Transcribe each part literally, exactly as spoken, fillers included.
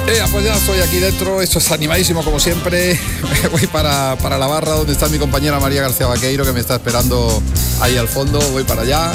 Eh, pues ya estoy aquí dentro, esto es animadísimo como siempre. Voy para, para la barra donde está mi compañera María García Vaqueiro, que me está esperando ahí al fondo. Voy para allá.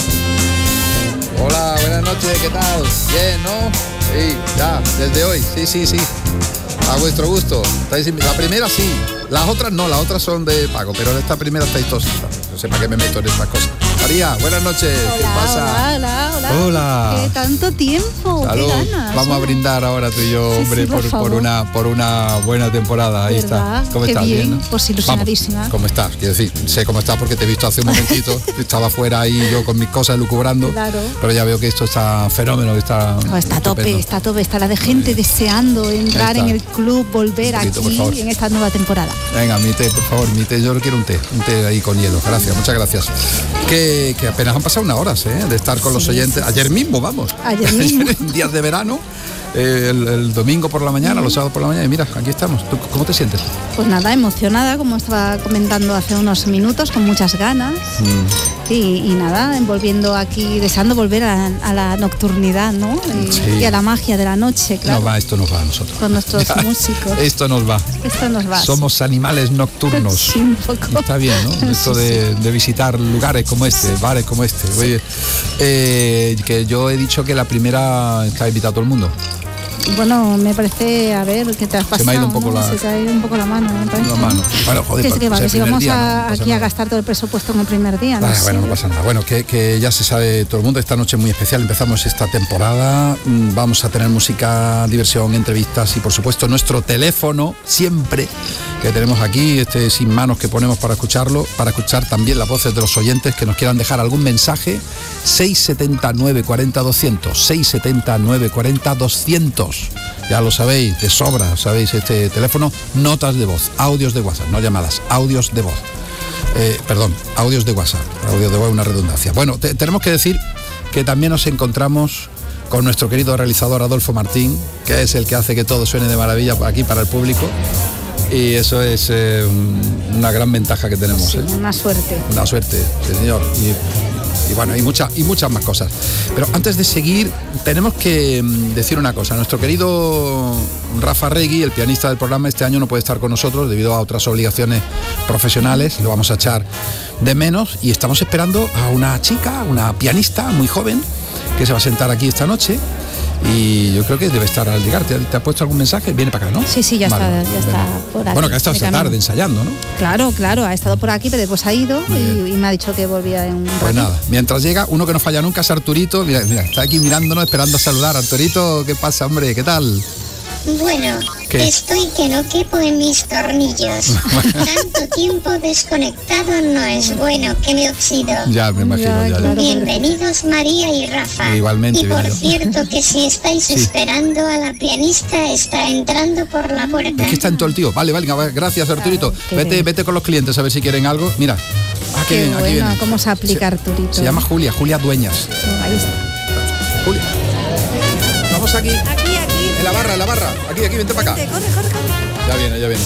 Hola, buenas noches, ¿qué tal? Bien, ¿no? Sí, ya, desde hoy, sí, sí, sí. A vuestro gusto. La primera sí, las otras no, las otras son de pago, pero esta primera estáis todos. No sé para qué me meto en estas cosas. María, buenas noches. Hola, ¿qué pasa? Hola, hola, hola. Hola. ¿Qué tanto tiempo? Salud. Qué ganas. Vamos a brindar ahora tú y yo, Sí, hombre, sí, por por, favor. por una por una buena temporada. Ahí ¿Verdad? está. ¿Cómo Qué estás? bien, ¿no? pues ilusionadísima. Vamos, ¿cómo estás? Quiero decir, sé cómo estás porque te he visto hace un momentito. Estaba fuera ahí yo con mis cosas lucubrando. Claro. Pero ya veo que esto está fenómeno, que está. Oh, está a tope, estupendo. está a tope, está la de gente deseando entrar está. en el club, volver Un poquito, por aquí favor. en esta nueva temporada. Venga, mi té, por favor, mi té, yo quiero un té, un té ahí con hielo, gracias, muchas gracias. Que, que apenas han pasado unas horas, ¿eh? De estar con los Sí, oyentes, sí, ayer mismo, vamos. Ayer mismo. En días de verano, eh, el, el domingo por la mañana, los sábados por la mañana, y mira, aquí estamos. ¿Tú cómo te sientes? Pues nada, emocionada, como estaba comentando hace unos minutos, con muchas ganas. Mm. Y, y nada, volviendo aquí, deseando volver a, a la nocturnidad, ¿no? Y, Sí. y a la magia de la noche, claro. No va, esto nos va a nosotros. Con nuestros Ya, músicos. Esto nos va. Esto nos va. Somos animales nocturnos. Sí, un poco. Está bien, ¿no? Esto Sí, de, de visitar lugares como este, bares como este. Oye, eh, que yo he dicho que la primera está invitado a todo el mundo. Bueno, me parece, a ver, ¿qué te has pasado? Se me ha ido un poco ¿no? la- Se te ha ido un poco la mano, me parece. La mano. Bueno, joder, Que sí, pues que va, el que si primer vamos día, a- ¿no? No pasa aquí a nada. gastar todo el presupuesto en el primer día, no Ah, sé. bueno, no pasa nada. Bueno, que, que ya se sabe todo el mundo, esta noche es muy especial, empezamos esta temporada, mm, vamos a tener música, diversión, entrevistas y por supuesto nuestro teléfono, siempre que tenemos aquí, este sin manos que ponemos para escucharlo, para escuchar también las voces de los oyentes que nos quieran dejar algún mensaje, seis setenta, nueve cuarenta, doscientos, seis setenta, nueve cuarenta, doscientos. Ya lo sabéis, de sobra, sabéis, este teléfono, notas de voz, audios de WhatsApp, no llamadas, audios de voz. Eh, perdón, audios de WhatsApp, audios de voz es una redundancia. Bueno, te- tenemos que decir que también nos encontramos con nuestro querido realizador Adolfo Martín, que es el que hace que todo suene de maravilla aquí para el público. Y eso es eh, un- una gran ventaja que tenemos. Sí, ¿eh? una suerte. Una suerte, sí, señor. Y, y bueno, y, mucha, y muchas más cosas. Pero antes de seguir, tenemos que mm, decir una cosa. Nuestro querido Rafa Regui, el pianista del programa, este año no puede estar con nosotros debido a otras obligaciones profesionales. Lo vamos a echar de menos. Y estamos esperando a una chica, una pianista muy joven, que se va a sentar aquí esta noche. Y yo creo que debe estar al llegar. ¿Te, te ha puesto algún mensaje? Viene para acá, ¿no? Sí, sí, ya Vale, está, ya está venga. por aquí. Bueno, que ha estado de esta camino. tarde ensayando, ¿no? Claro, claro, ha estado por aquí, pero después ha ido y, y me ha dicho que volvía en un Pues rato. nada, mientras llega, uno que no falla nunca es Arturito. Mira, mira, está aquí mirándonos, esperando a saludar. Arturito, ¿qué pasa, hombre? ¿Qué tal? Bueno, ¿Qué? estoy que no quepo en mis tornillos. Tanto tiempo desconectado no es bueno, que me oxido. Ya, me imagino, Ya, ya. ya. claro. Bienvenidos María y Rafa. Igualmente, Y por bienvenido. cierto que si estáis Sí. esperando a la pianista, está entrando por la puerta. Es que está en todo el tío. Vale, vale, gracias, Arturito. qué Vete, bien. vete con los clientes a ver si quieren algo. Mira. Ah, qué Qué bien, aquí bueno, viene. cómo se aplica Se- Arturito. Se llama Julia, Julia Dueñas. Ahí está. Julia. Vamos aquí, Aquí, aquí. en la barra, en la barra. Aquí, aquí, vente para acá. Corre, corre, corre. Ya viene, ya viene.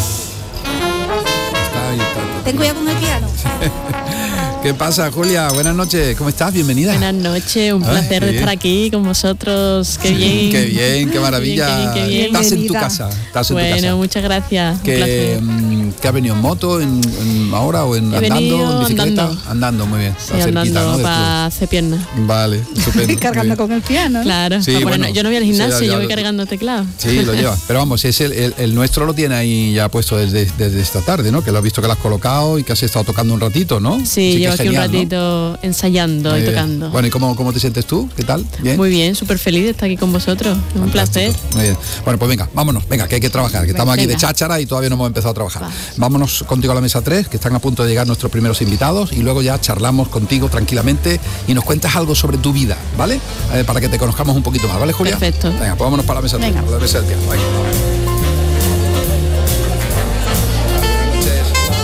Está ahí, está. Ten cuidado con el piano. ¿Qué pasa, Julia? Buenas noches. ¿Cómo estás? Bienvenida. Buenas noches, un Ay, placer qué de bien. estar aquí con vosotros. Qué bien. Qué bien, qué maravilla. Qué bien, qué bien, qué bien. Estás en tu Bienvenida. casa. Estás en tu Bueno, casa. muchas gracias. Un que, placer. mm, que ha venido en moto, en, en ahora o en He andando, venido en bicicleta, andando. andando muy bien, Sí, está cerquita, andando ¿no? del para hacer piernas. club. Vale, estupendo. Cargando muy con el piano. ¿no? Claro. Sí, para bueno, ponernos- yo no voy al sí, gimnasio, ya- ya yo voy lo- cargando teclado. bien. Sí, lo lleva. Pero vamos, es el, el- el nuestro lo tiene ahí ya puesto desde, desde esta tarde, ¿no? Que lo has visto que lo has colocado y que has estado tocando un ratito, ¿no? Sí, Así que llevo aquí genial, un ¿no? ratito ensayando Muy y bien. tocando. Bueno, ¿y cómo, cómo te sientes tú? ¿Qué tal? ¿Bien? Muy bien, súper feliz de estar aquí con vosotros. Es un Fantástico. placer. Muy bien. Bueno, pues venga, vámonos, venga, que hay que trabajar, que estamos aquí de Venga. cháchara y todavía no hemos empezado a trabajar. Va. Vámonos contigo a la mesa tres, que están a punto de llegar nuestros primeros invitados y luego ya charlamos contigo tranquilamente y nos cuentas algo sobre tu vida, ¿vale? Eh, para que te conozcamos un poquito más, ¿vale, Julia? Perfecto. Venga, pues vámonos para la mesa tres, Venga. para la mesa del piano. Venga. Buenas noches.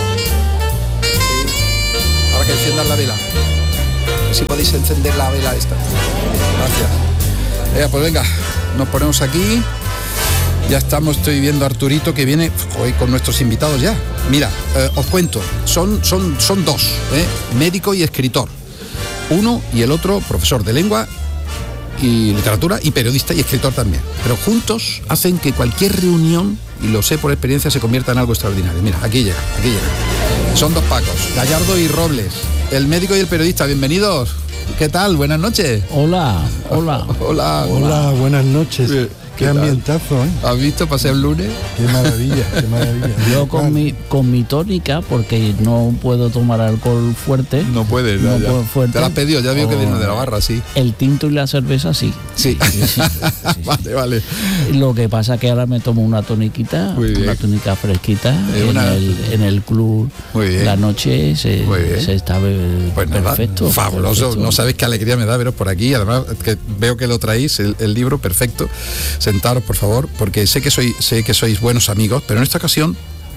Sí. Ahora que enciendan la vela. Si podéis encender la vela esta. Gracias. Venga, pues venga, nos ponemos aquí. Ya estamos, estoy viendo a Arturito que viene hoy con nuestros invitados ya. Mira, eh, os cuento, son, son, son dos, ¿eh? Médico y escritor. Uno y el otro profesor de lengua y literatura, y periodista y escritor también. Pero juntos hacen que cualquier reunión, y lo sé por experiencia, se convierta en algo extraordinario. Mira, aquí llega, aquí llega. Son dos Pacos, Gallardo y Robles, el médico y el periodista. Bienvenidos. ¿Qué tal? Buenas noches. Hola, hola. Hola. Hola, buenas noches. ¿Qué Qué tal? ambientazo, ¿eh? ¿Has visto? Pasé el lunes. Qué maravilla, qué maravilla. Yo con mi con mi tónica, porque no puedo tomar alcohol fuerte. No puedes, no ya, ya. puedo fuerte. Te lo has pedido, ya veo que Oh, viene de la barra, sí. El tinto y la cerveza sí. Sí. Sí, sí, sí, sí. Vale, vale. Lo que pasa que ahora me tomo una toniquita, Muy bien. una tónica fresquita Eh, en, una- el, en el club. Muy bien. La noche se, Muy bien. se está eh, Pues nada, perfecto. fabuloso. perfecto. No sabéis qué alegría me da veros por aquí. Además, que veo que lo traéis, el, el libro, perfecto. Sentaros, por favor, porque sé que sois, sé que sois buenos amigos, pero en esta ocasión,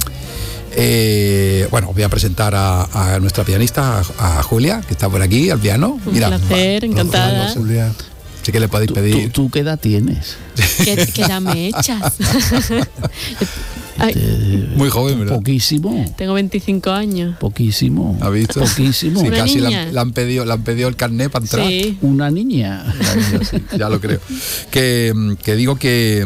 eh, bueno, os voy a presentar a, a nuestra pianista, a, a Julia, que está por aquí, al piano. Un Mira, placer, va, encantada. Julia, sí que le podéis ¿Tú, pedir. tú, tú qué edad tienes? ¿Qué, qué edad me echas? Ay, Eh, Muy joven, ¿verdad? Poquísimo. tengo veinticinco años. Poquísimo. ¿Ha visto? Poquísimo. Sí, Una casi le niña. han, le han pedido, le han pedido el carnet para entrar. Sí. Una niña. Ya lo creo. Que, que digo que,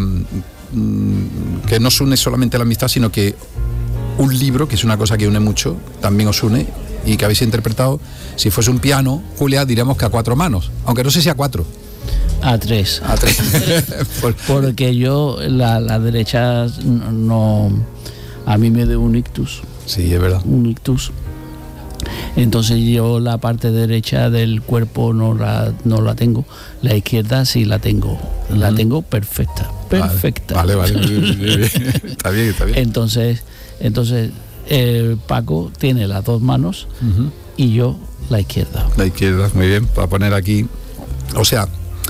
mm, que no os une solamente la amistad, sino que un libro, que es una cosa que une mucho, también os une, y que habéis interpretado. Si fuese un piano, Julia, diríamos que a cuatro manos, aunque no sé si a cuatro. A tres. A tres. Por- Porque yo, la, la derecha, no. A mí me dio un ictus. sí, es verdad. Un ictus. Entonces yo la parte derecha del cuerpo no la, no la tengo. La izquierda sí la tengo. La Ujú. tengo perfecta. Perfecta. Vale, vale. vale. Bien, bien, bien. Está bien, está bien. Entonces, entonces eh, Paco tiene las dos manos Ujú. y yo la izquierda. La izquierda, muy bien, para poner aquí. O sea,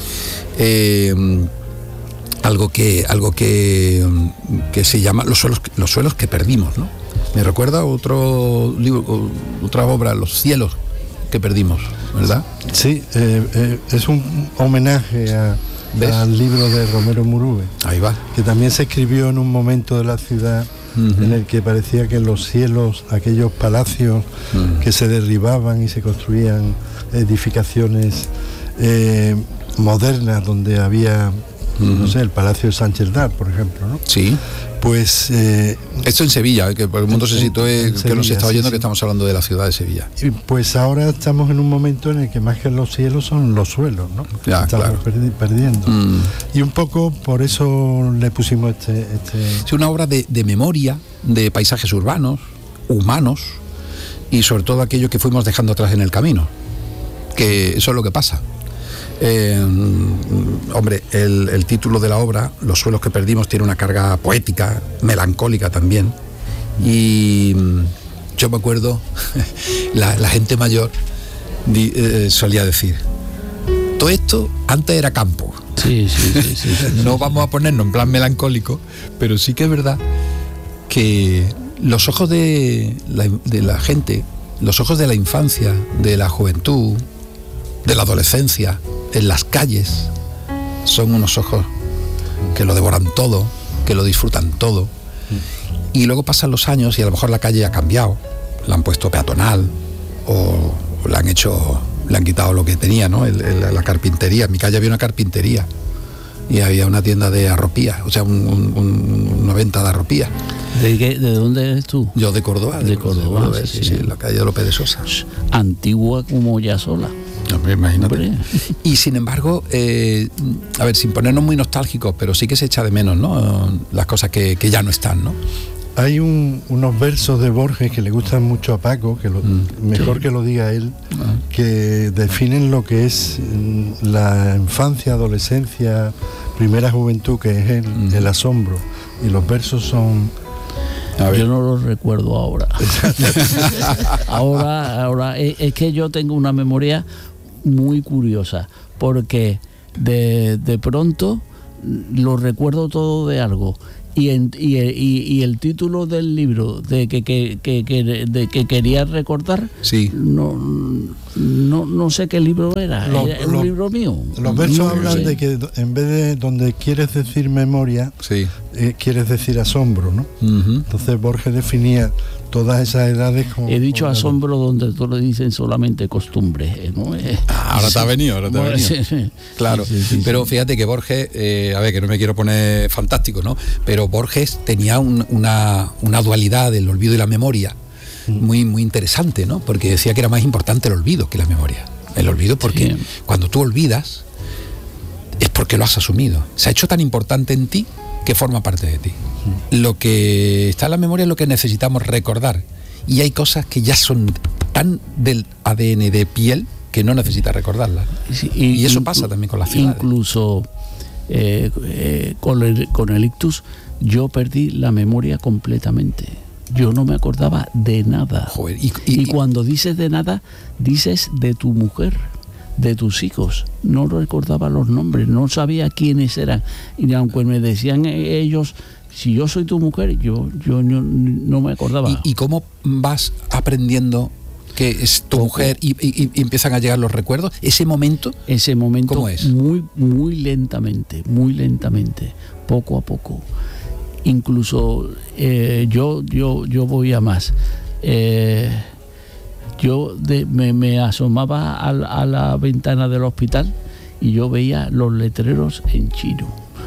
eh, algo que algo que, que se llama los suelos, los suelos que perdimos, ¿no? Me recuerda otro libro, otra obra, Los cielos que perdimos, ¿verdad? sí, eh, eh, es un homenaje a- ¿Ves? al libro de Romero Murube, Ahí va. que también se escribió en un momento de la ciudad Ujú. en el que parecía que los cielos, aquellos palacios Mm. que se derribaban y se construían edificaciones eh, modernas donde había, no Ujú. sé, el Palacio de Sánchez Dar, por ejemplo, ¿no? Sí. Pues eh, Esto en Sevilla, eh, que por el mundo se En- sitúe, en que nos Sevilla, está sí, oyendo, sí. que estamos hablando de la ciudad de Sevilla. Y pues ahora estamos en un momento en el que más que los cielos son los suelos, ¿no? Ya, Estamos claro. perdi- perdiendo. Mm. Y un poco por eso le pusimos este... este Es una obra de, de memoria, de paisajes urbanos, humanos, y sobre todo aquello que fuimos dejando atrás en el camino. Que eso es lo que pasa. Eh, hombre, el, el título de la obra, Los suelos que perdimos, tiene una carga poética, melancólica también. Y mm, yo me acuerdo, la, la gente mayor di- eh, solía decir, todo esto antes era campo. Sí, sí, sí, sí, sí, sí. No vamos a ponernos en plan melancólico, pero sí que es verdad que los ojos de la, de la gente, los ojos de la infancia, de la juventud, de la adolescencia, en las calles, son unos ojos que lo devoran todo, que lo disfrutan todo. Y luego pasan los años y a lo mejor la calle ha cambiado, la han puesto peatonal o, o le han hecho, le han quitado lo que tenía, ¿no? El- el- la carpintería. En mi calle había una carpintería y había una tienda de arropía, o sea, un- un- un- una venta de arropía. ¿De, qué- ¿De dónde eres tú? Yo de Córdoba. De Córdoba, sí, sí, sí, sí. en la calle de López de Sosa. Antigua como ya sola. Hombre, imagínate. Hombre. Y sin embargo, eh, a ver, sin ponernos muy nostálgicos, pero sí que se echa de menos, ¿no? Las cosas que, que ya no están, ¿no? Hay un- unos versos de Borges que le gustan mucho a Paco, que lo- Mm. mejor que lo diga él, Ah. que definen lo que es mm, la infancia, adolescencia, primera juventud, que es el, Mm. el asombro. Y los versos son... A ver. Yo no lo recuerdo ahora. ahora, ahora es, es que yo tengo una memoria muy curiosa, porque de, de pronto lo recuerdo todo de algo Y, en, y, y, y el título del libro de que, que, que, que, de que quería recordar, sí. no, no, no sé qué libro era, Lo, era un lo, libro mío. Los versos no, hablan sí. de que en vez de donde quieres decir memoria, sí. eh, quieres decir asombro, ¿no? Uh-huh. Entonces Borges definía todas esas edades como... He dicho como asombro donde tú le dicen solamente costumbre, ¿no? Eh, Ah, ahora te ha venido, ahora te ha bueno, venido. sí, sí. Claro, Sí, sí, sí, pero sí. fíjate que Borges, eh, a ver, que no me quiero poner fantástico, ¿no? Pero Borges tenía un, una, una dualidad del olvido y la memoria muy, muy interesante, ¿no? Porque decía que era más importante el olvido que la memoria. El olvido porque Sí. cuando tú olvidas es porque lo has asumido. Se ha hecho tan importante en ti que forma parte de ti. Lo que está en la memoria es lo que necesitamos recordar. Y hay cosas que ya son tan del A D N de piel que no necesitas recordarlas. Sí, Y eso inclu- pasa también con las ciudades. Incluso eh, eh, con, el, con el ictus yo perdí la memoria completamente. Yo no me acordaba de nada. Joder, y, y- Y cuando dices de nada, dices de tu mujer, de tus hijos. No recordaba los nombres, no sabía quiénes eran. Y aunque me decían ellos, si yo soy tu mujer, yo, yo, yo no me acordaba. ¿Y, y cómo vas aprendiendo que es tu Poco. mujer y, y- y empiezan a llegar los recuerdos? Ese momento, Ese momento ¿Cómo es? muy muy lentamente, muy lentamente, poco a poco. Incluso eh, yo yo yo voy a más. Eh, yo de- me, me asomaba a, la- a la ventana del hospital y yo veía los letreros en chino.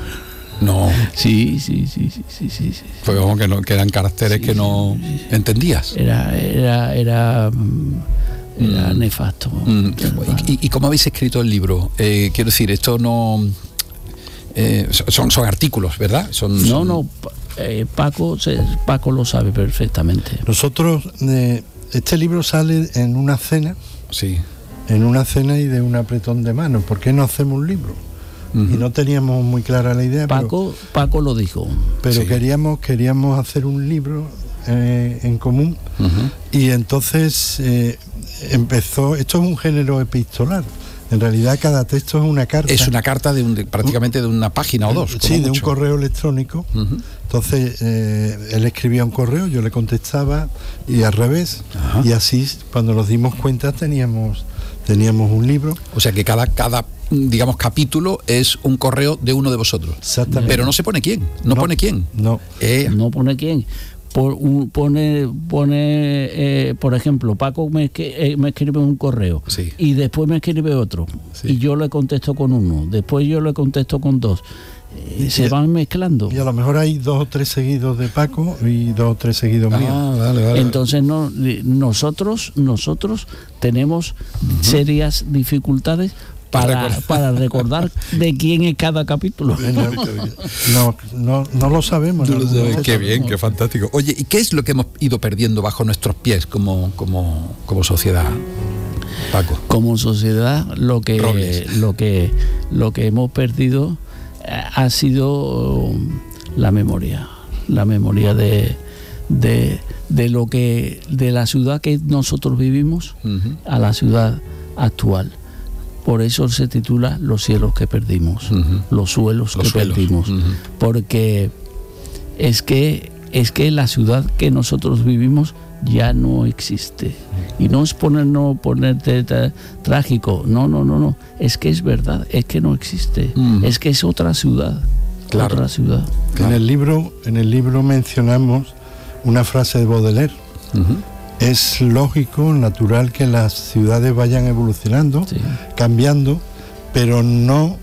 no, Sí, sí, sí, sí, sí, sí, sí. pues como que, no, que eran caracteres Sí, que no sí, sí. entendías. Era era era mm, era Mm. nefasto. Mm, ¿Y, y- y cómo habéis escrito el libro? Eh, quiero decir, esto no... eh, son, son artículos, ¿verdad? Son, No, son- no, Pa- eh, Paco, se- Paco lo sabe perfectamente. Nosotros, eh, este libro sale en una cena, Sí. en una cena y de un apretón de manos. ¿Por qué no hacemos un libro? Ujú. Y no teníamos muy clara la idea, pero, Paco, Paco lo dijo. pero Sí. queríamos, queríamos hacer un libro eh, en común. Ujú. Y entonces eh, empezó, esto es un género epistolar. En realidad cada texto es una carta. Es una carta de, un, de prácticamente de una página o dos. como Sí, de un mucho. correo electrónico. Ujú. Entonces eh, él escribía un correo, yo le contestaba y al revés. Ajá. Y así cuando nos dimos cuenta teníamos, teníamos un libro. O sea que cada, cada, digamos, capítulo es un correo de uno de vosotros. Exactamente. Pero no se pone quién, no, No. pone quién. No. Eh, No pone quién. Por un- pone, pone eh, por ejemplo, Paco me, esque- eh, me escribe un correo Sí. y después me escribe otro. Sí. Y yo le contesto con uno, después yo le contesto con dos. Eh, se Y- van mezclando. Y a lo mejor hay dos o tres seguidos de Paco y dos o tres seguidos míos. ah, vale, vale. Entonces no, nosotros, nosotros tenemos serias dificultades Para para, recordar. para recordar de quién es cada capítulo. No, no, no lo sabemos. Tú lo en sabes, algunos qué textos. bien, qué fantástico. Oye, ¿y qué es lo que hemos ido perdiendo bajo nuestros pies como, como, como sociedad, Paco? Como sociedad lo que Robles. lo que lo que hemos perdido eh, ha sido um, la memoria, la memoria de, de, de lo que de la ciudad que nosotros vivimos Ujú. a la ciudad actual. Por eso se titula Los cielos que perdimos, Ujú. los suelos Los que suelos. perdimos, Ujú. porque es que es que la ciudad que nosotros vivimos ya no existe. Y no es ponernos ponerte tra- trágico, no, no, no, no, es que es verdad, es que no existe, Ujú. es que es otra ciudad, Claro. otra ciudad. Claro. En el libro, en el libro mencionamos una frase de Baudelaire. Ujú. Es lógico, natural que las ciudades vayan evolucionando, Sí. cambiando, pero no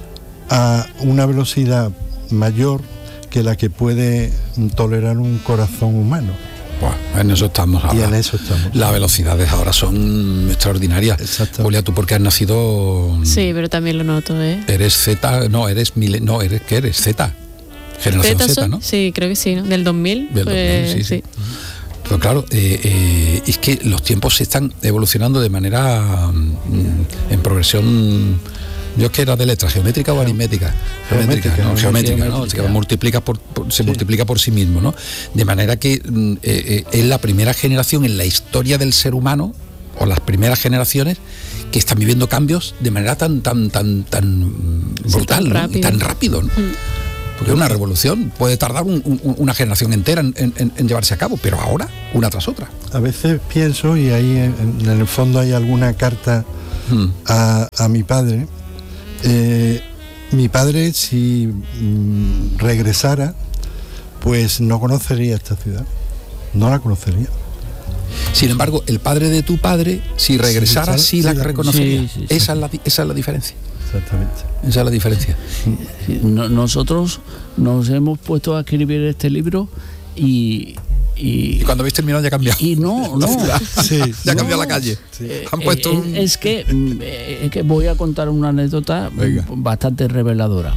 a una velocidad mayor que la que puede tolerar un corazón humano. Buah, en eso estamos ahora. Y en eso estamos. Las velocidades ahora son extraordinarias. Exacto. Julia, tú porque has nacido... Sí, pero también lo noto, ¿eh? Eres Z, no, eres mile, no, eres ¿qué eres? Z. Generación ¿Zeta Z, soy? ¿no? Sí, creo que sí, ¿no? Del dos mil. Del pues, dos mil, sí, sí. Pero claro, eh, eh, es que los tiempos se están evolucionando de manera mm, en progresión. Yo es que era de letras, geométrica o aritmética. Geométrica, Geométrica, ¿no? ¿no? Geométrica, ¿no? Geométrica. Se multiplica por, por- se Sí. multiplica por sí mismo, ¿no? De manera que mm, eh, eh, es la primera generación en la historia del ser humano, o las primeras generaciones, que están viviendo cambios de manera tan, tan, tan, tan mm, Sí, brutal, tan ¿no? Y rápido. tan rápido, ¿no? Mm. Porque una revolución puede tardar un, un, una generación entera en, en, en llevarse a cabo, pero ahora, una tras otra. A veces pienso, y ahí en, en el fondo hay alguna carta hmm. a, a mi padre. Eh, mi padre, si mm, regresara, pues no conocería esta ciudad. No la conocería. Sin embargo, el padre de tu padre, si regresara, sí, sí la sí, reconocería. Sí, sí, sí. Esa, es la, esa es la diferencia. Exactamente. Esa es la diferencia. Sí, no, nosotros nos hemos puesto a escribir este libro y... Y, y cuando habéis terminado ya ha cambiado. Y no, no. sí, ya ha cambiado no, la calle. Sí. Han puesto eh, un... es, que, es que voy a contar una anécdota Venga. bastante reveladora.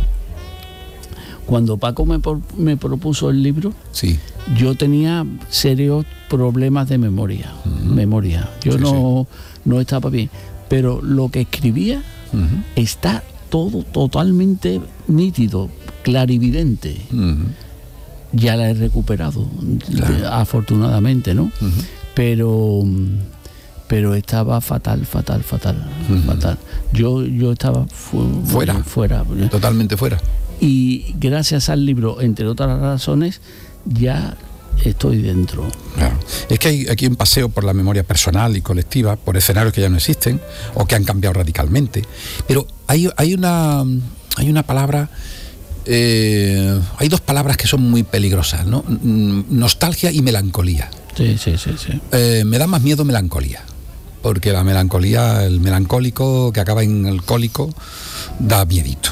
Cuando Paco me, por, me propuso el libro, sí. yo tenía serios problemas de memoria. Uh-huh. memoria. Yo sí, no, sí. no estaba bien. Pero lo que escribía uh-huh. está todo totalmente nítido, clarividente. Uh-huh. Ya la he recuperado, claro. afortunadamente, ¿no? Uh-huh. Pero pero estaba fatal, fatal, fatal, uh-huh. fatal. Yo, yo estaba fu- fuera, fuera. Totalmente fuera. Y gracias al libro, entre otras razones, ya estoy dentro. Claro. Es que hay aquí un paseo por la memoria personal y colectiva, por escenarios que ya no existen o que han cambiado radicalmente. Pero hay, hay una hay una palabra, eh, hay dos palabras que son muy peligrosas, ¿no? Nostalgia y melancolía. Sí, sí, sí, sí. Eh, me da más miedo melancolía, porque la melancolía, el melancólico que acaba en alcohólico, da miedito.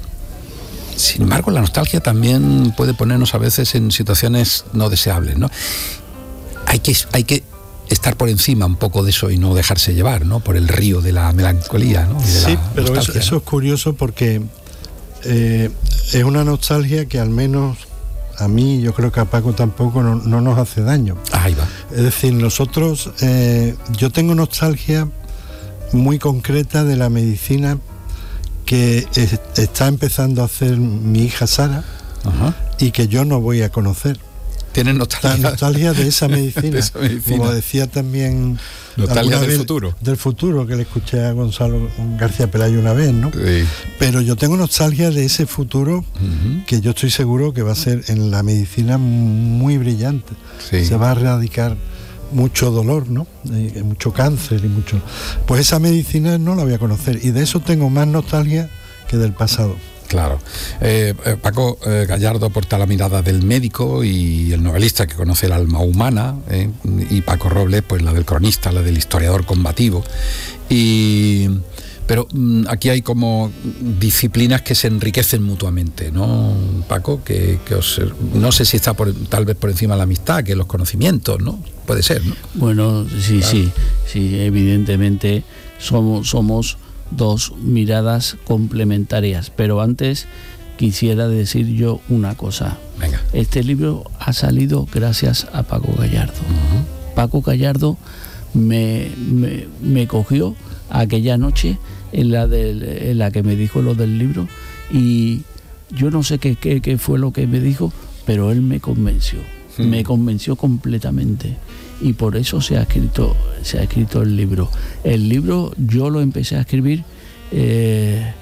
Sin embargo, la nostalgia también puede ponernos a veces en situaciones no deseables, ¿no? Hay que, hay que estar por encima un poco de eso y no dejarse llevar, ¿no? Por el río de la melancolía, ¿no? Y de sí, la pero eso, eso es curioso porque eh, es una nostalgia que al menos a mí, yo creo que a Paco tampoco, no, no nos hace daño. Ahí va. Es decir, nosotros, eh, yo tengo nostalgia muy concreta de la medicina que es, está empezando a hacer mi hija Sara. Ajá. Y que yo no voy a conocer. ¿Tienes nostalgia? La nostalgia de esa medicina, de esa medicina. Como decía también... Nostalgia del futuro. Del futuro, que le escuché a Gonzalo García Pelayo una vez, ¿no? Sí. Pero yo tengo nostalgia de ese futuro uh-huh. que yo estoy seguro que va a ser en la medicina muy brillante. Sí. Se va a erradicar mucho dolor, ¿no? Y mucho cáncer y mucho... Pues esa medicina no la voy a conocer y de eso tengo más nostalgia que del pasado. Claro. Eh, eh, Paco eh, Gallardo aporta la mirada del médico y el novelista que conoce el alma humana, eh, y Paco Robles, pues la del cronista, la del historiador combativo. Y... Pero mmm, aquí hay como disciplinas que se enriquecen mutuamente, ¿no, Paco? Que, que os, no sé si está por, tal vez por encima de la amistad, que los conocimientos, ¿no? Puede ser, ¿no? Bueno, sí, claro. sí, sí, evidentemente somos, somos dos miradas complementarias, pero antes quisiera decir yo una cosa. Venga. Este libro ha salido gracias a Paco Gallardo. Uh-huh. Paco Gallardo me, me, me cogió aquella noche en la, de, en la que me dijo lo del libro y yo no sé qué, qué, qué fue lo que me dijo, pero él me convenció, hmm. me convenció completamente y por eso se ha escrito, se ha escrito el libro. El libro yo lo empecé a escribir eh,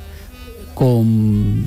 con,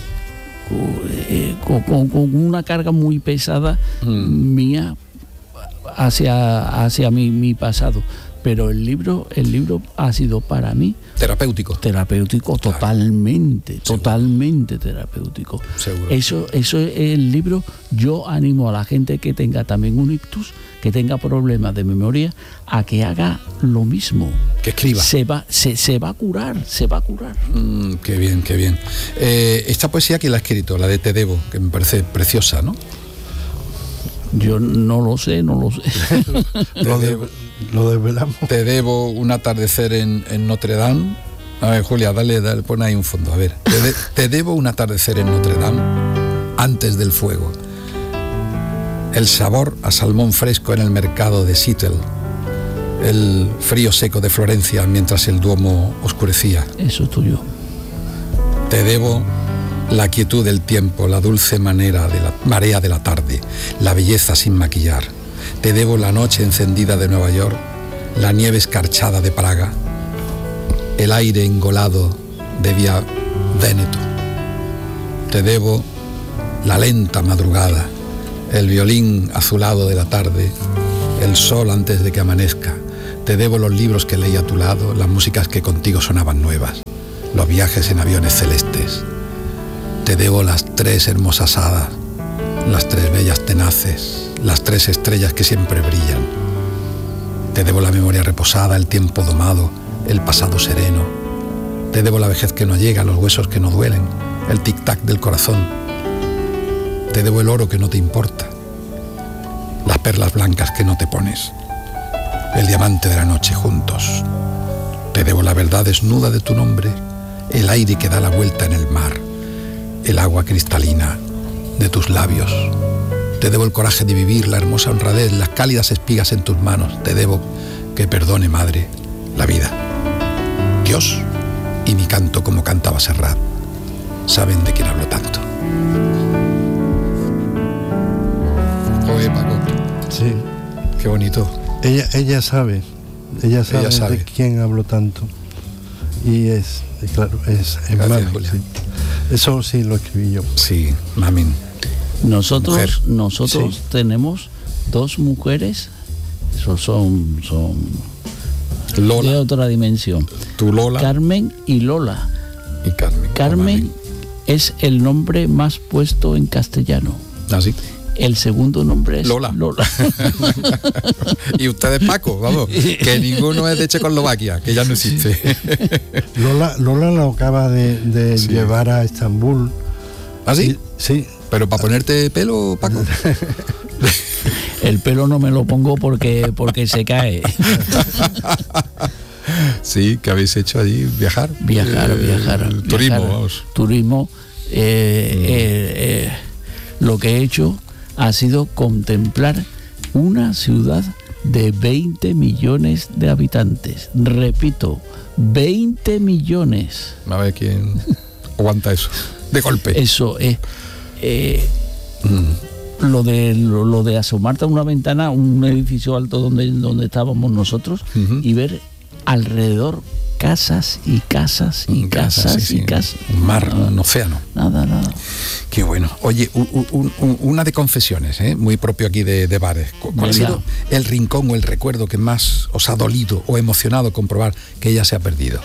con, con, con una carga muy pesada hmm. mía hacia, hacia mi, mi pasado. Pero el libro, el libro ha sido para mí terapéutico. Terapéutico, claro. totalmente, Seguro. totalmente terapéutico. Seguro. Eso, eso es el libro. Yo animo a la gente que tenga también un ictus, que tenga problemas de memoria, a que haga lo mismo. Que escriba. Se va, se, se va a curar, se va a curar. Mm, qué bien, qué bien. Eh, esta poesía, ¿quién la ha escrito? La de Te Debo, que me parece preciosa, ¿no? Yo no lo sé, no lo sé. lo, de, lo desvelamos. Te debo un atardecer en, en Notre Dame. A ver, Julia, dale, dale, pon ahí un fondo. A ver, te, de, te debo un atardecer en Notre Dame antes del fuego. El sabor a salmón fresco en el mercado de Seattle. El frío seco de Florencia mientras el Duomo oscurecía. Eso es tuyo. Te debo la quietud del tiempo, la dulce manera de la marea de la tarde, la belleza sin maquillar. Te debo la noche encendida de Nueva York, la nieve escarchada de Praga, el aire engolado de Via Veneto. Te debo la lenta madrugada, el violín azulado de la tarde, el sol antes de que amanezca. Te debo los libros que leí a tu lado, las músicas que contigo sonaban nuevas, los viajes en aviones celestes. Te debo las tres hermosas hadas, las tres bellas tenaces, las tres estrellas que siempre brillan. Te debo la memoria reposada, el tiempo domado, el pasado sereno. Te debo la vejez que no llega, los huesos que no duelen, el tic-tac del corazón. Te debo el oro que no te importa, las perlas blancas que no te pones, el diamante de la noche juntos. Te debo la verdad desnuda de tu nombre, el aire que da la vuelta en el mar, el agua cristalina de tus labios. Te debo el coraje de vivir, la hermosa honradez, las cálidas espigas en tus manos. Te debo que perdone, madre, la vida. Dios y mi canto como cantaba Serrat saben de quién hablo tanto. Oye, Paco. Sí. Qué bonito. Ella, ella sabe, ella sabe, ella sabe de quién hablo tanto. Y es, y claro, es, es Gracias, Mami, Julia. sí. Eso sí lo escribí yo. Sí, Mami. Nosotros, Mujer. nosotros Sí. tenemos dos mujeres, eso son, son de Lola, otra dimensión. tu Lola Carmen y Lola. y Carmen. Carmen Mami. es el nombre más puesto en castellano. ¿Ah, sí? El segundo nombre es Lola. Lola. Y ustedes, Paco, vamos, que ninguno es de Checoslovaquia, que ya no existe. Lola, Lola lo acaba de, de Sí. llevar a Estambul. ¿Ah, sí? Y- sí. Pero para ponerte pelo, Paco. El pelo no me lo pongo porque, porque se cae. Sí, que habéis hecho allí viajar. Viajar, Eh, viajar. Turismo, viajar. vamos. Turismo. eh, eh, eh, lo que he hecho ha sido contemplar una ciudad de veinte millones de habitantes. Repito, veinte millones. A ver quién aguanta eso. De golpe. Eso es. Eh, Mm. lo de lo, lo de asomarte a una ventana, un edificio alto donde, donde estábamos nosotros, Ujú. y ver alrededor casas y casas y En casa, casas sí, y sí. casas. Un mar, Nada, un océano. nada, nada. Qué bueno. Oye, u- u- un- una de confesiones, ¿eh? Muy propio aquí de, de bares. ¿Cu- ¿Cuál ha Venga. sido el rincón o el recuerdo que más os ha dolido o emocionado comprobar que ella se ha perdido?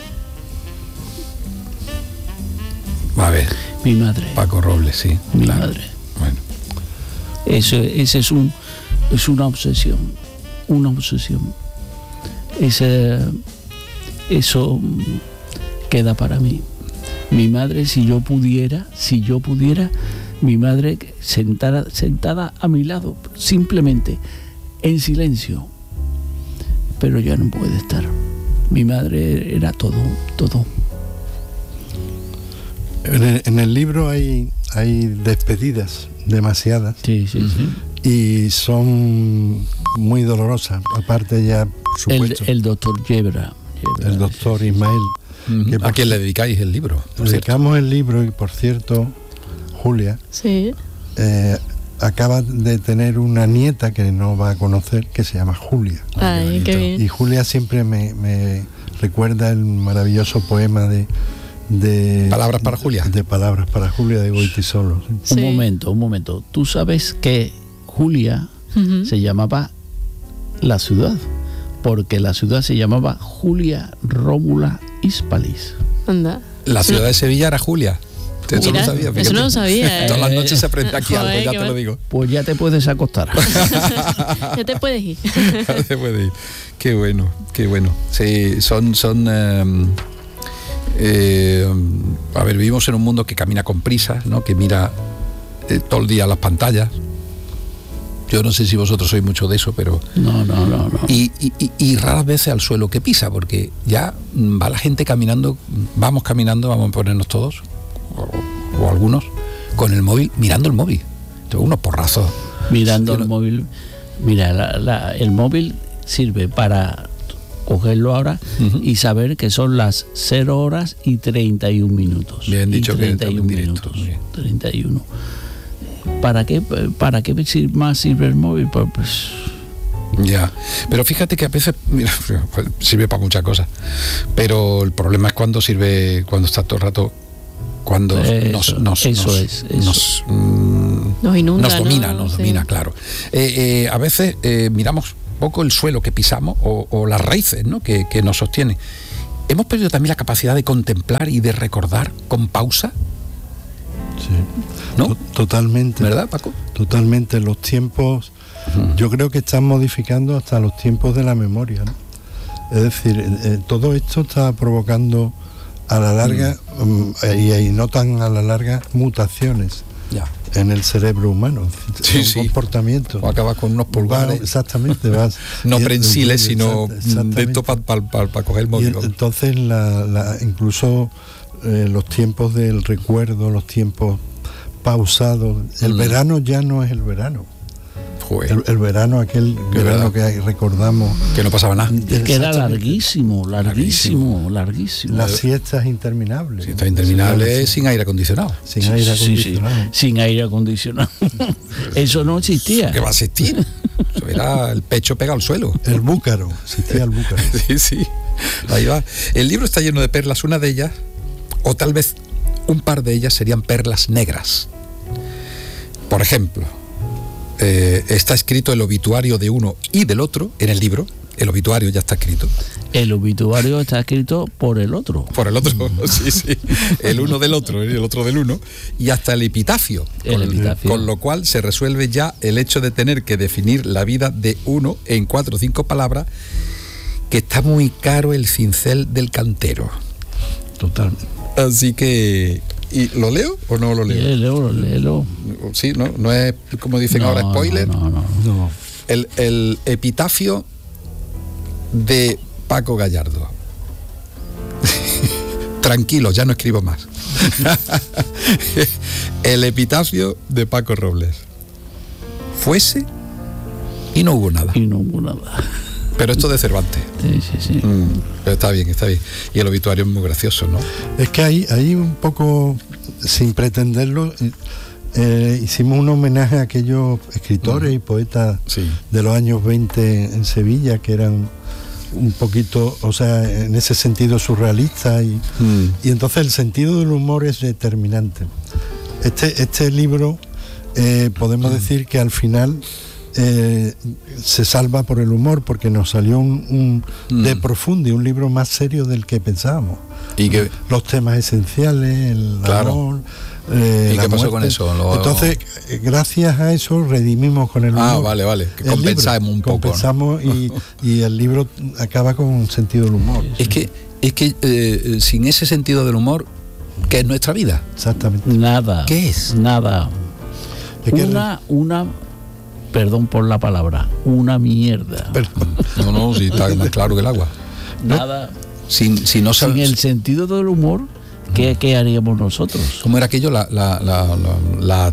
A ver, Mi madre, Paco Robles, sí. mi claro. madre. Bueno, Ese, ese es un es una obsesión, una obsesión. Ese, eso mm, queda para mí. Mi madre, si yo pudiera, si yo pudiera, mi madre sentada, sentada a mi lado, simplemente, en silencio. Pero ya no puede estar. Mi madre era todo, todo. En el, en el libro hay, hay despedidas, demasiadas, Sí, sí, sí. y son muy dolorosas. Aparte ya, por El, supuesto, el doctor Yebra. Yebra, el doctor Ismael. que ¿a por- quién le dedicáis el libro? Por cierto? Dedicamos el libro y, por cierto, Julia Sí. eh, acaba de tener una nieta que no va a conocer, que se llama Julia. Ay, bonito. qué bien. Y Julia siempre me, me recuerda el maravilloso poema de, de Palabras para Julia. de Palabras para Julia de Goytisolo. ¿sí? Un Sí. momento, un momento. Tú sabes que Julia Ujú. se llamaba la ciudad, porque la ciudad se llamaba Julia Rómula Hispalis. Anda. La ciudad de Sevilla era Julia. Eso Mira, no sabía, eso fíjate. no lo sabía, ¿eh? Todas las noches se aprende aquí Joder, algo, ya qué te lo mal. digo. Pues ya te puedes acostar. Ya te puedes ir. Ya se puede ir. Qué bueno, qué bueno. Sí, son, son eh, eh, a ver, vivimos en un mundo que camina con prisas, ¿no? Que mira eh, todo el día las pantallas. Yo no sé si vosotros sois mucho de eso, pero No, no, no, no. y, y, y- y raras veces al suelo que pisa, porque ya mm, va la gente caminando, vamos caminando, vamos a ponernos todos, o, o algunos, con el móvil, mirando el móvil. Entonces, unos porrazos. Mirando Yo el no- móvil. Mira, la- la- el móvil sirve para cogerlo ahora Ujú. y saber que son las cero horas y treinta y un minutos. Bien Y dicho, que treinta y un también directo, minutos. muy bien. treinta y uno. ¿Para qué, para qué sir- más sirve el móvil? Pues, pues, Ya, pero fíjate que a veces mira, pues, sirve para muchas cosas, pero el problema es cuando sirve, cuando está todo el rato, cuando Eso, nos, nos, eso nos- es, eso. nos, mm, Nos inunda, nos domina, ¿no? nos Sí. domina, claro. Eh, eh, a veces eh, miramos poco el suelo que pisamos o, o las raíces, ¿no? que, que nos sostienen. ¿Hemos perdido también la capacidad de contemplar y de recordar con pausa? Sí. ¿No? To- Totalmente. ¿Verdad, Paco? Totalmente. Los tiempos, uh-huh. yo creo que están modificando hasta los tiempos de la memoria, ¿no? Es decir, eh, todo esto está provocando a la larga, uh-huh. um, y, y no tan a la larga, mutaciones. Ya. En el cerebro humano, sí, un sí. comportamiento. O acabas con unos pulgares. Va, exactamente. Vas, no prensiles, sino exactamente. dentro para pa, pa, pa coger el móvil. Y entonces, la, la, incluso eh, los tiempos del recuerdo, los tiempos pausados, el mm. verano ya no es el verano. El, el verano, aquel verano que hay, recordamos. Que no pasaba nada. Que era larguísimo, larguísimo, larguísimo. Las siestas interminables. Siestas interminables sin aire acondicionado. Sin sí, aire sí, acondicionado. Sí, sin aire acondicionado. Eso no existía. ¿Qué va a existir? Eso era el pecho pegado al suelo. El búcaro, existía el búcaro. Sí, sí. Ahí va. El libro está lleno de perlas, una de ellas, o tal vez un par de ellas serían perlas negras. Por ejemplo, Eh, está escrito el obituario de uno y del otro en el libro. El obituario ya está escrito. El obituario está escrito por el otro. Por el otro, sí, sí. El uno del otro, el otro del uno. Y hasta el epitafio. El con, epitafio. Con lo cual se resuelve ya el hecho de tener que definir la vida de uno en cuatro o cinco palabras, que está muy caro el cincel del cantero. Totalmente. Así que... ¿Y lo leo o no lo leo? Léelo, léelo. Sí, ¿no? No es, como dicen no, ahora, spoiler. No, no, no. no. El, el epitafio de Paco Gallardo. Tranquilo, ya no escribo más. El epitafio de Paco Robles. Fuese y no hubo nada. Y no hubo nada. Pero esto de Cervantes. Sí, sí, sí. Mm, pero está bien, está bien. Y el obituario es muy gracioso, ¿no? Es que ahí, ahí un poco, sin pretenderlo, eh, hicimos un homenaje a aquellos escritores mm. y poetas sí. de los años veinte en Sevilla, que eran un poquito, o sea, en ese sentido surrealistas. Y, mm. y entonces el sentido del humor es determinante. Este, este libro, eh, podemos mm. decir que al final... Eh, se salva por el humor, porque nos salió un, un mm. de profundi, un libro más serio del que pensábamos. ¿Y que los temas esenciales, el claro. amor, eh, ¿Y la qué pasó muerte. con eso? Lo... Entonces, gracias a eso redimimos con el humor. Ah, vale, vale. Que compensamos un poco. Compensamos, ¿no? y, y el libro acaba con un sentido del humor. Es que, es que eh, sin ese sentido del humor, ¿qué es nuestra vida? Exactamente. Nada. ¿Qué es? Nada. Es que una, una perdón por la palabra, una mierda. Pero, no, no, si está más claro que el agua. Nada. Sin, si no Sin sabes, el sentido del humor, ¿qué, qué haríamos nosotros? ¿Cómo era aquello? La, la, la, la, la,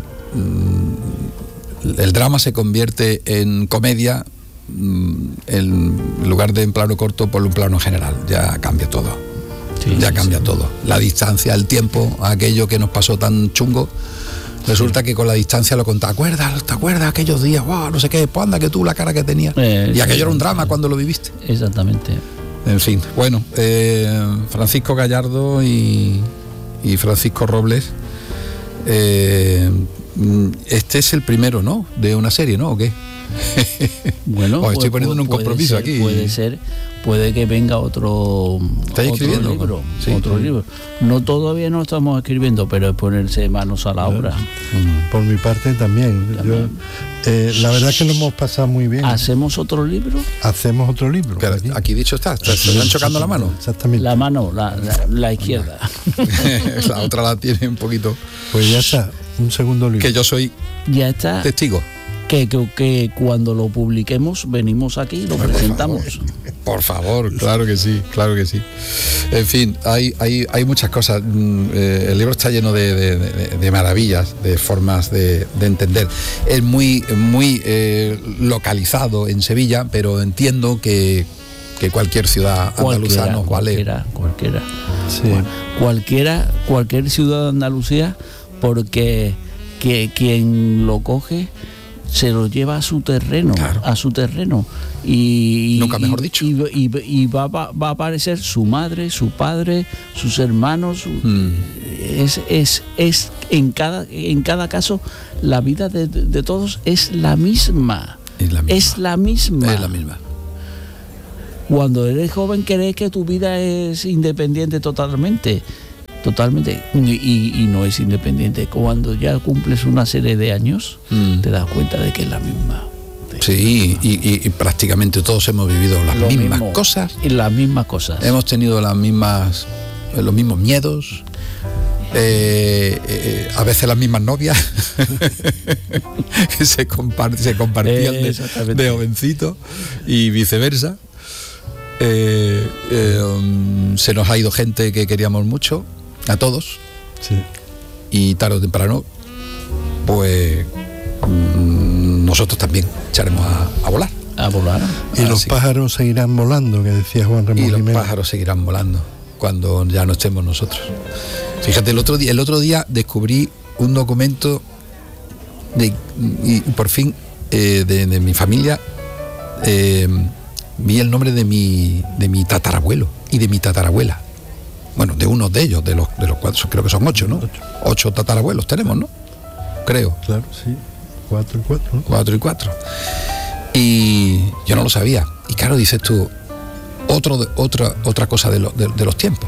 el drama se convierte en comedia en lugar de en plano corto por un plano general. Ya cambia todo. Sí, ya sí, cambia sí. todo. La distancia, el tiempo, aquello que nos pasó tan chungo. Resulta sí. que con la distancia lo contaba. ¿Te acuerdas? ¿Te acuerdas aquellos días? Wow, no sé qué, pues anda que tú la cara que tenías. Eh, y aquello sí, era un drama sí. cuando lo viviste. Exactamente. En fin, bueno, eh, Francisco Gallardo y, y Francisco Robles. Eh, este es el primero, ¿no? De una serie, ¿no? ¿O qué? Bueno, Os estoy poniendo en un compromiso ser, aquí. Puede ser, puede que venga otro, ¿Estáis otro escribiendo? libro. Sí, otro sí. libro. No, todavía no estamos escribiendo, pero es ponerse manos a la obra. Por mi parte también. también. Yo, eh, la verdad es que lo hemos pasado muy bien. ¿Hacemos otro libro? Hacemos otro libro. Que aquí. aquí dicho está, ¿te están chocando la mano? Exactamente. La mano, la, la, la izquierda. La otra la tiene un poquito. Pues ya está, un segundo libro. Que yo soy ya está. testigo. Que, que, que cuando lo publiquemos venimos aquí y lo por presentamos. Favor, por favor, claro que sí, claro que sí. En fin, hay, hay, hay muchas cosas. Eh, el libro está lleno de, de, de, de maravillas, de formas de, de entender. Es muy, muy eh, localizado en Sevilla, pero entiendo que, que cualquier ciudad andaluza nos vale. Cualquiera, cualquiera. Sí. Cualquiera, cualquier ciudad de Andalucía, porque que, quien lo coge se lo lleva a su terreno, claro. a su terreno. Y, nunca mejor y, dicho. Y, y, y va, va, va a aparecer su madre, su padre, sus hermanos. Su, mm. es, es, es en cada, en cada caso, la vida de, de, de todos es la misma. Es la misma. Es la misma. Es la misma. Cuando eres joven crees que tu vida es independiente totalmente. Totalmente, y, y no es independiente. Cuando ya cumples una serie de años, mm. te das cuenta de que es la misma. Sí, y, y, y prácticamente todos hemos vivido las Lo mismas mismo, cosas. Y las mismas cosas. Hemos tenido las mismas, los mismos miedos, eh, eh, a veces las mismas novias que se, compart, se compartían eh, de, de jovencito y viceversa. Eh, eh, um, se nos ha ido gente que queríamos mucho. A todos, sí. Y tarde o temprano, pues mmm, nosotros también echaremos a, a volar. A volar. Y ah, los sí. pájaros seguirán volando, que decía Juan Ramón Y los Jiménez. pájaros seguirán volando cuando ya no estemos nosotros. Fíjate, el otro día, el otro día descubrí un documento de, y, y por fin eh, de, de mi familia. Eh, vi el nombre de mi, de mi tatarabuelo y de mi tatarabuela. Bueno, de uno de ellos, de los de los cuatro, creo que son ocho, ¿no? Ocho, ocho tatarabuelos tenemos, ¿no? Creo. Claro, sí. Cuatro y cuatro, ¿no? Cuatro y cuatro. Y yo no lo sabía. Y claro, dices tú, otro, otra, otra cosa de, lo, de, de los tiempos.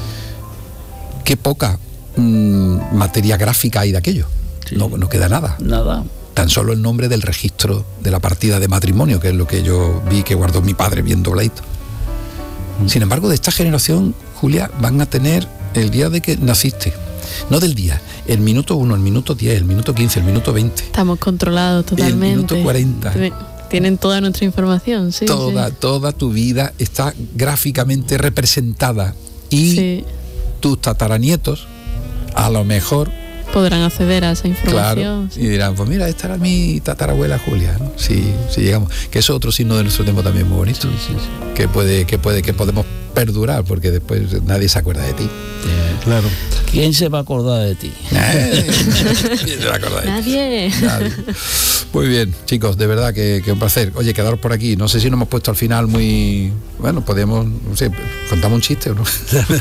Qué poca mmm, materia gráfica hay de aquello. Sí. No, no queda nada. Nada. Tan solo el nombre del registro de la partida de matrimonio, que es lo que yo vi que guardó mi padre bien dobladito. Mm. Sin embargo, de esta generación, Julia, van a tener el día de que naciste. No del día, el minuto uno, el minuto diez, el minuto quince, el minuto veinte. Estamos controlados totalmente. El minuto cuarenta. Tienen toda nuestra información, sí. Toda, sí. toda tu vida está gráficamente representada. Y sí. tus tataranietos, a lo mejor, podrán acceder a esa información. Claro, sí. Y dirán, pues mira, esta era mi tatarabuela Julia, ¿no? Si, si llegamos. Que eso es otro signo de nuestro tiempo también muy bonito. Sí, sí, sí. Que puede, que puede, que podemos perdurar, porque después nadie se acuerda de ti. Yeah. Claro. ¿Quién se va a acordar de ti? ¿Quién se va a acordar de ti? Nadie. Nadie. Muy bien, chicos, de verdad que, que un placer. Oye, quedaros por aquí. No sé si nos hemos puesto al final muy... Bueno, podríamos, no sé, contamos un chiste o no.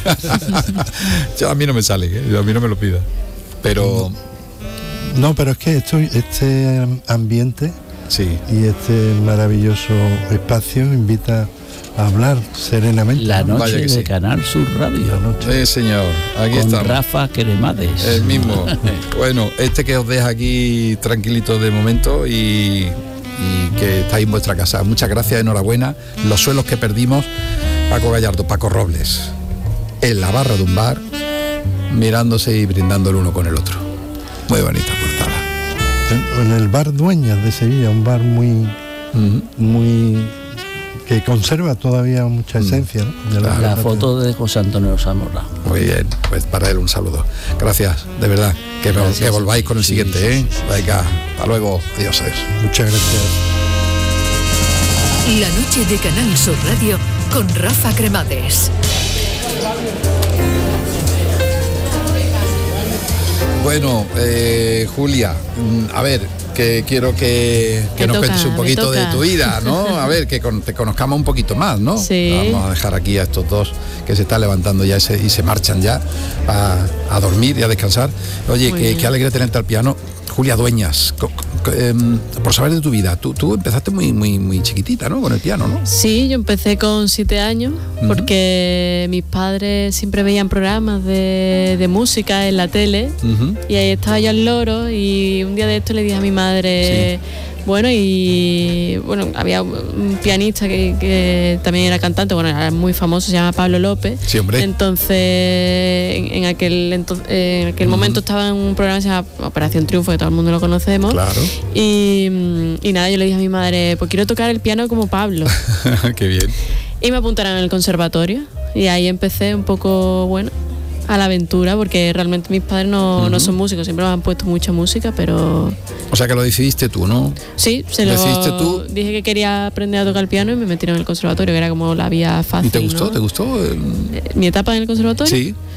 Yo, a mí no me sale, ¿eh? A mí no me lo pida. Pero... No, pero es que esto, este ambiente sí. y este maravilloso espacio invita a hablar serenamente. La noche de sí. Canal Sur Radio. La noche. Sí, señor. Aquí Con estamos. Rafa Cremades. El mismo. Bueno, este que os deja aquí tranquilito de momento y, y que estáis en vuestra casa. Muchas gracias, enhorabuena. Los suelos que perdimos, Paco Gallardo, Paco Robles, en la barra de un bar, mirándose y brindando el uno con el otro. Muy bonita portada. En el bar Dueñas de Sevilla, un bar muy, uh-huh. muy que conserva todavía mucha esencia, ¿no? De la, la foto de José Antonio Zamora. Muy bien, pues para él un saludo. Gracias, de verdad. Que, gracias, que volváis con el sí, siguiente, ¿eh? Sí, sí, sí. Venga, hasta luego. Adiós, adiós. Muchas gracias. La noche de Canal Sur Radio con Rafa Cremades. Bueno, eh, Julia, a ver, que quiero que, que nos toca, cuentes un poquito de tu vida, ¿no? A ver, que con, te conozcamos un poquito más, ¿no? Sí. Vamos a dejar aquí a estos dos que se están levantando ya y se, y se marchan ya a, a dormir y a descansar. Oye, que, qué alegre tenerte al piano. Julia Dueñas, co, co, eh, por saber de tu vida, tú, tú empezaste muy, muy, muy chiquitita, ¿no? Con el piano, ¿no? Sí, yo empecé con siete años uh-huh. porque mis padres siempre veían programas de, de música en la tele uh-huh. y ahí estaba yo al loro y un día de esto le dije a mi madre... Sí. Bueno, y bueno, había un pianista que, que también era cantante, bueno, era muy famoso, se llama Pablo López. Sí, hombre. Entonces, en, en aquel, entonces, en aquel uh-huh. momento estaba en un programa que se llama Operación Triunfo, que todo el mundo lo conocemos. Claro. Y, y nada, yo le dije a mi madre, pues quiero tocar el piano como Pablo. Qué bien. Y me apuntaron en el conservatorio. Y ahí empecé un poco, bueno, a la aventura, porque realmente mis padres no, uh-huh. no son músicos, siempre me han puesto mucha música, pero... O sea que lo decidiste tú, ¿no? Sí, se lo decidiste tú. Dije que quería aprender a tocar el piano y me metieron en el conservatorio, que era como la vía fácil. ¿Y te gustó? ¿no? ¿Te gustó? ¿Mi etapa en el conservatorio? Sí.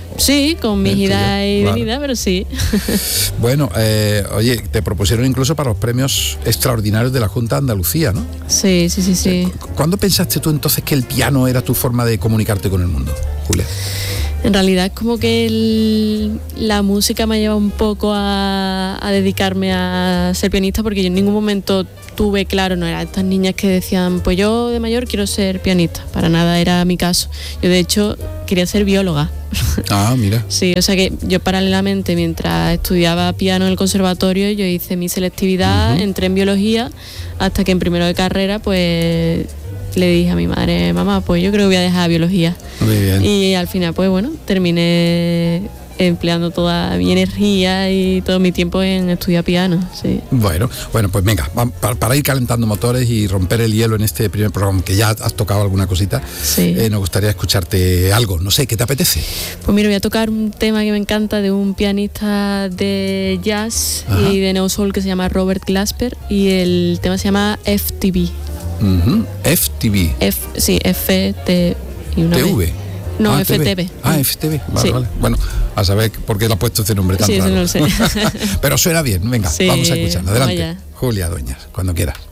Sí, con mis idas y Claro. venidas, pero sí. Bueno, eh, oye, te propusieron incluso para los premios extraordinarios de la Junta de Andalucía, ¿no? Sí, sí, sí, sí. ¿Cuándo pensaste tú entonces que el piano era tu forma de comunicarte con el mundo, Julia? En realidad es como que el- la música me ha llevado un poco a, a dedicarme a ser pianista, porque yo en ningún momento tuve claro, no era estas niñas que decían, pues yo de mayor quiero ser pianista, para nada era mi caso. Yo de hecho quería ser bióloga. Ah, mira. Sí, o sea que yo paralelamente, mientras estudiaba piano en el conservatorio, yo hice mi selectividad, Ujú. entré en biología, hasta que en primero de carrera pues le dije a mi madre, mamá, pues yo creo que voy a dejar biología. Muy bien. Y al final, pues bueno, terminé empleando toda mi energía y todo mi tiempo en estudiar piano, sí. Bueno, bueno, pues venga, va- pa- para ir calentando motores y romper el hielo en este primer programa, que ya has tocado alguna cosita, Sí. eh, nos gustaría escucharte algo, no sé, ¿qué te apetece? Pues mira, voy a tocar un tema que me encanta de un pianista de jazz Ajá. y de neo soul que se llama Robert Glasper, y el tema se llama F T V. Ujú, F T V. F, sí, F T y una T B. V. No, Ah, F T V. Ah, F T V, vale, Sí. vale. Bueno, a saber por qué le ha puesto ese nombre tan Sí, eso raro. no lo sé. Pero suena bien, venga, Sí, vamos a escucharlo. Adelante. vaya. Julia Dueñas, cuando quieras.